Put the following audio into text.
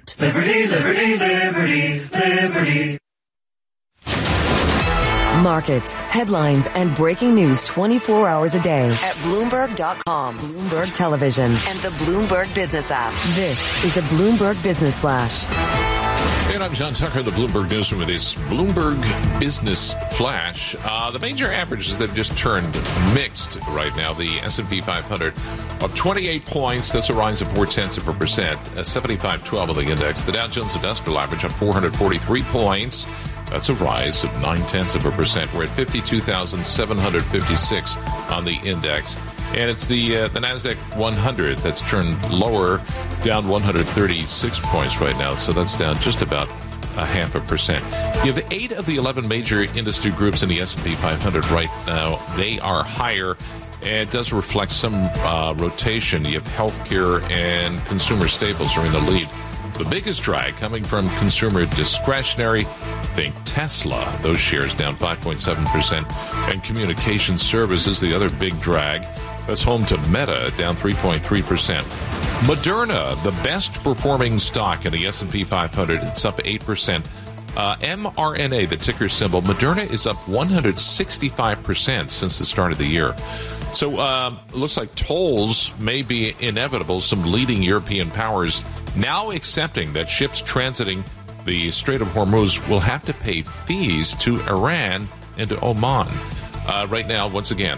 Liberty, liberty, liberty, liberty. Markets, headlines, and breaking news 24 hours a day at Bloomberg.com, Bloomberg Television, and the Bloomberg Business app. This is a Bloomberg Business Flash. And I'm John Tucker, the Bloomberg Newsroom, with this Bloomberg Business Flash. The major averages that have just turned mixed right now. The S&P 500 up 28 points. That's a rise of 0.4%. 75.12 of the index. The Dow Jones Industrial Average up 443 points. That's a rise of 0.9%. We're at 52,756 on the index. And it's the NASDAQ 100 that's turned lower, down 136 points right now. So that's down just about 0.5%. You have 8 of the 11 major industry groups in the S&P 500 right now. They are higher. And it does reflect some rotation. You have healthcare and consumer staples are in the lead. The biggest drag coming from consumer discretionary, think Tesla. Those shares down 5.7%. And communication services, the other big drag. That's home to Meta, down 3.3%. Moderna, the best performing stock in the S&P 500. It's up 8%. mRNA, the ticker symbol, Moderna is up 165% since the start of the year. So it looks like tolls may be inevitable. Some leading European powers now accepting that ships transiting the Strait of Hormuz will have to pay fees to Iran and to Oman. Right now, once again,